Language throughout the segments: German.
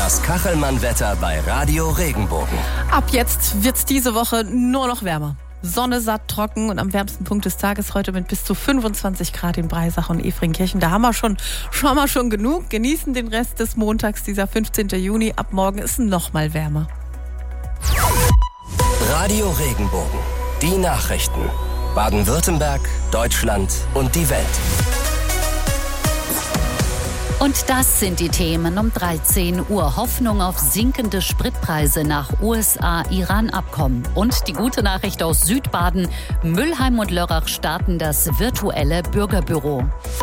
Das Kachelmann-Wetter bei Radio Regenbogen. Ab jetzt wird's diese Woche nur noch wärmer. Sonne, satt, trocken und am wärmsten Punkt des Tages heute mit bis zu 25 Grad in Breisach und Efringkirchen. Da haben wir schon genug. Genießen den Rest des Montags, dieser 15. Juni. Ab morgen ist noch mal wärmer. Radio Regenbogen. Die Nachrichten. Baden-Württemberg, Deutschland und die Welt. Und das sind die Themen um 13 Uhr. Hoffnung auf sinkende Spritpreise nach USA-Iran-Abkommen. Und die gute Nachricht aus Südbaden. Mülheim und Lörrach starten das virtuelle Bürgerbüro.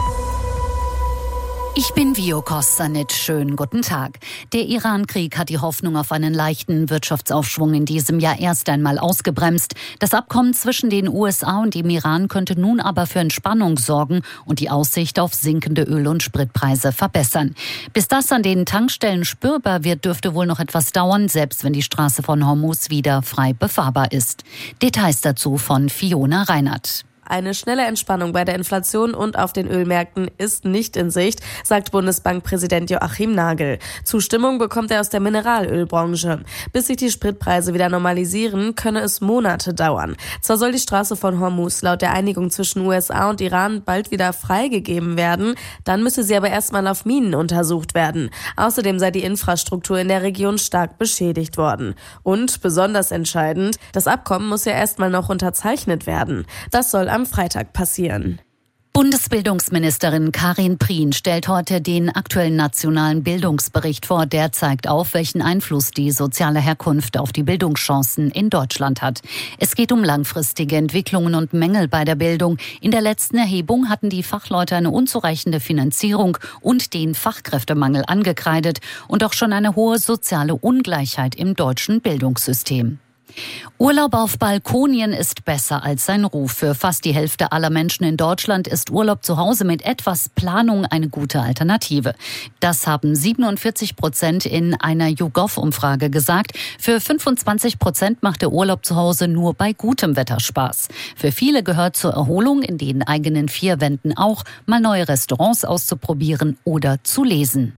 Ich bin Vio Kostanic. Schönen guten Tag. Der Iran-Krieg hat die Hoffnung auf einen leichten Wirtschaftsaufschwung in diesem Jahr erst einmal ausgebremst. Das Abkommen zwischen den USA und dem Iran könnte nun aber für Entspannung sorgen und die Aussicht auf sinkende Öl- und Spritpreise verbessern. Bis das an den Tankstellen spürbar wird, dürfte wohl noch etwas dauern, selbst wenn die Straße von Hormuz wieder frei befahrbar ist. Details dazu von Fiona Reinhardt. Eine schnelle Entspannung bei der Inflation und auf den Ölmärkten ist nicht in Sicht, sagt Bundesbankpräsident Joachim Nagel. Zustimmung bekommt er aus der Mineralölbranche. Bis sich die Spritpreise wieder normalisieren, könne es Monate dauern. Zwar soll die Straße von Hormuz laut der Einigung zwischen USA und Iran bald wieder freigegeben werden, dann müsse sie aber erstmal auf Minen untersucht werden. Außerdem sei die Infrastruktur in der Region stark beschädigt worden. Und besonders entscheidend, das Abkommen muss ja erstmal noch unterzeichnet werden. Das soll am Freitag passieren. Bundesbildungsministerin Karin Prien stellt heute den aktuellen nationalen Bildungsbericht vor. Der zeigt auf, welchen Einfluss die soziale Herkunft auf die Bildungschancen in Deutschland hat. Es geht um langfristige Entwicklungen und Mängel bei der Bildung. In der letzten Erhebung hatten die Fachleute eine unzureichende Finanzierung und den Fachkräftemangel angekreidet und auch schon eine hohe soziale Ungleichheit im deutschen Bildungssystem. Urlaub auf Balkonien ist besser als sein Ruf. Für fast die Hälfte aller Menschen in Deutschland ist Urlaub zu Hause mit etwas Planung eine gute Alternative. Das haben 47% in einer YouGov-Umfrage gesagt. Für 25% macht der Urlaub zu Hause nur bei gutem Wetter Spaß. Für viele gehört zur Erholung in den eigenen vier Wänden auch, mal neue Restaurants auszuprobieren oder zu lesen.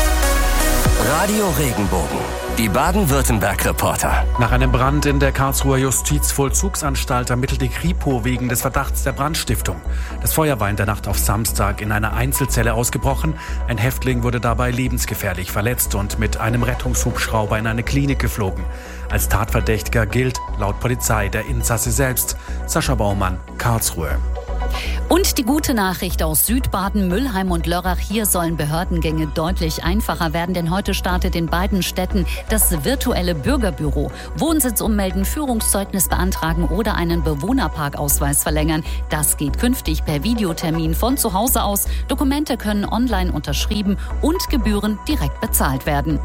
Radio Regenbogen. Die Baden-Württemberg-Reporter. Nach einem Brand in der Karlsruher Justizvollzugsanstalt ermittelt die Kripo wegen des Verdachts der Brandstiftung. Das Feuer war in der Nacht auf Samstag in einer Einzelzelle ausgebrochen. Ein Häftling wurde dabei lebensgefährlich verletzt und mit einem Rettungshubschrauber in eine Klinik geflogen. Als Tatverdächtiger gilt laut Polizei der Insasse selbst. Sascha Baumann, Karlsruhe. Und die gute Nachricht aus Südbaden, Mülheim und Lörrach. Hier sollen Behördengänge deutlich einfacher werden, denn heute startet in beiden Städten das virtuelle Bürgerbüro. Wohnsitz ummelden, Führungszeugnis beantragen oder einen Bewohnerparkausweis verlängern. Das geht künftig per Videotermin von zu Hause aus. Dokumente können online unterschrieben und Gebühren direkt bezahlt werden.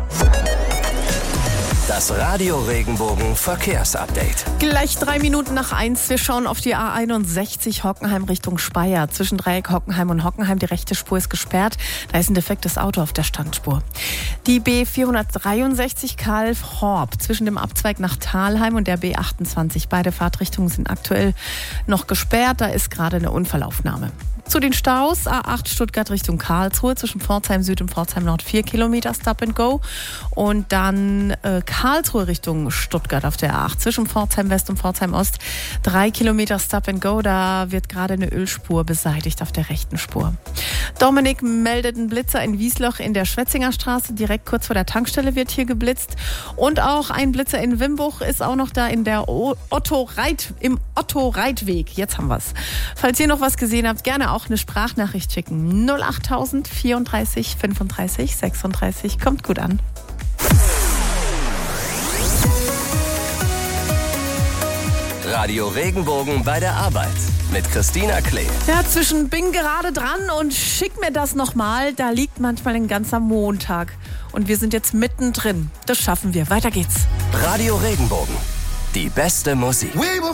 Das Radio Regenbogen Verkehrsupdate. Gleich 3 Minuten nach 1. Wir schauen auf die A61 Hockenheim Richtung Speyer. Zwischen Dreieck Hockenheim und Hockenheim. Die rechte Spur ist gesperrt. Da ist ein defektes Auto auf der Standspur. Die B463 Kalf-Horb zwischen dem Abzweig nach Thalheim und der B28. Beide Fahrtrichtungen sind aktuell noch gesperrt. Da ist gerade eine Unfallaufnahme. Zu den Staus, A8 Stuttgart Richtung Karlsruhe, zwischen Pforzheim Süd und Pforzheim Nord 4 Kilometer Stop and Go. Und dann Karlsruhe Richtung Stuttgart auf der A8, zwischen Pforzheim West und Pforzheim Ost 3 Kilometer Stop and Go. Da wird gerade eine Ölspur beseitigt auf der rechten Spur. Dominik meldet einen Blitzer in Wiesloch in der Schwetzinger Straße. Direkt kurz vor der Tankstelle wird hier geblitzt. Und auch ein Blitzer in Wimbuch ist auch noch da in der im Otto-Reitweg. Jetzt haben wir's. Falls ihr noch was gesehen habt, gerne auch eine Sprachnachricht schicken. 08000 34 35 36. Kommt gut an. Radio Regenbogen bei der Arbeit mit Christina Klee. Ja, bin gerade dran und schick mir das nochmal. Da liegt manchmal ein ganzer Montag. Und wir sind jetzt mittendrin. Das schaffen wir. Weiter geht's. Radio Regenbogen. Die beste Musik.